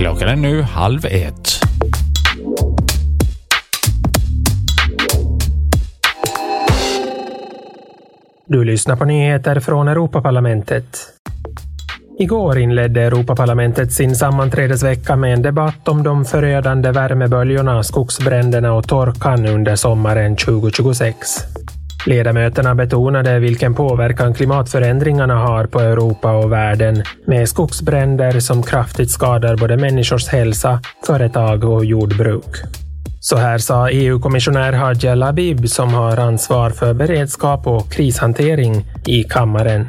Klockan är nu 12:30. Du lyssnar på nyheter från Europaparlamentet. Igår inledde Europaparlamentet sin sammanträdesvecka med en debatt om de förödande värmeböljorna, skogsbränderna och torkan under sommaren 2026. Ledamöterna betonade vilken påverkan klimatförändringarna har på Europa och världen, med skogsbränder som kraftigt skadar både människors hälsa, företag och jordbruk. Så här sa EU-kommissionär Hadja Labib, som har ansvar för beredskap och krishantering, i kammaren.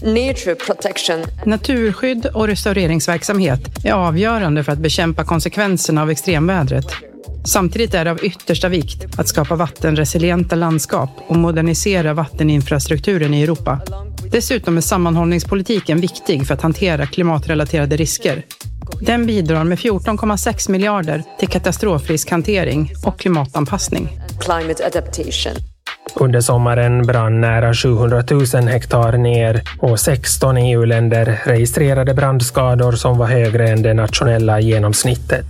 Naturskydd och restaureringsverksamhet är avgörande för att bekämpa konsekvenserna av extremvädret. Samtidigt är det av yttersta vikt att skapa vattenresilienta landskap och modernisera vatteninfrastrukturen i Europa. Dessutom är sammanhållningspolitiken viktig för att hantera klimatrelaterade risker. Den bidrar med 14,6 miljarder till katastrofriskhantering och klimatanpassning. Under sommaren brann nära 700 000 hektar ner och 16 EU-länder registrerade brandskador som var högre än det nationella genomsnittet.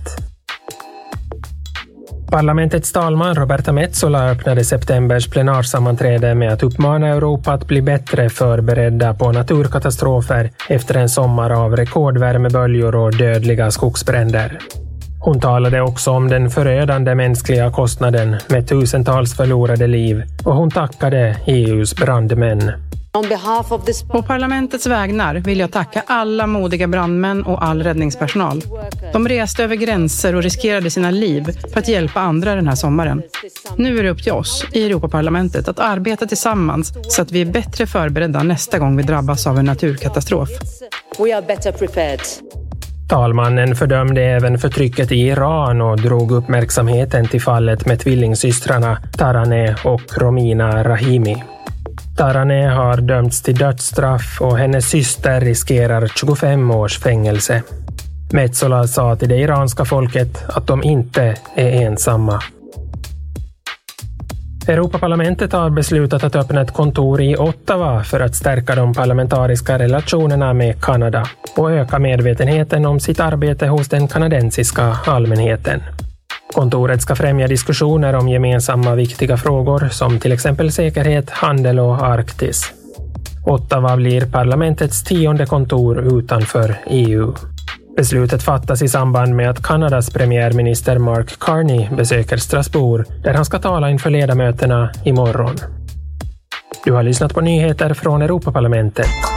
Parlamentets talman Roberta Metsola öppnade septembers plenarsammanträde med att uppmana Europa att bli bättre förberedda på naturkatastrofer efter en sommar av rekordvärmeböljor och dödliga skogsbränder. Hon talade också om den förödande mänskliga kostnaden med tusentals förlorade liv, och hon tackade EU:s brandmän. På parlamentets vägnar vill jag tacka alla modiga brandmän och all räddningspersonal. De reste över gränser och riskerade sina liv för att hjälpa andra den här sommaren. Nu är det upp till oss i Europaparlamentet att arbeta tillsammans så att vi är bättre förberedda nästa gång vi drabbas av en naturkatastrof. Talmannen fördömde även förtrycket i Iran och drog uppmärksamheten till fallet med tvillingsystrarna Taraneh och Romina Rahimi. Taraneh har dömts till dödsstraff och hennes syster riskerar 25 års fängelse. Metsola sa till det iranska folket att de inte är ensamma. Europaparlamentet har beslutat att öppna ett kontor i Ottawa för att stärka de parlamentariska relationerna med Kanada och öka medvetenheten om sitt arbete hos den kanadensiska allmänheten. Kontoret ska främja diskussioner om gemensamma viktiga frågor som till exempel säkerhet, handel och Arktis. Ottawa blir parlamentets 10:e kontor utanför EU. Beslutet fattas i samband med att Kanadas premiärminister Mark Carney besöker Strasbourg, där han ska tala inför ledamöterna imorgon. Du har lyssnat på nyheter från Europaparlamentet.